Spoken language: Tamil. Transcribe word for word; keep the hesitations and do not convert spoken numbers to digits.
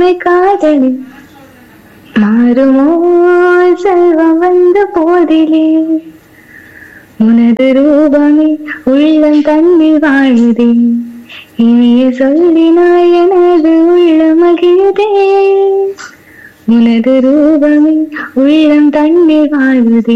காதலி மாறுமோ செல்வம் வந்த போதிலே உனது ரூபமே உள்ளம் தன்னில் வாழுதே இனிய சொல்லினாய் எனது உள்ள மகிழ்தே உனது ரூபமே உள்ளம் தன்னில் வாழுதே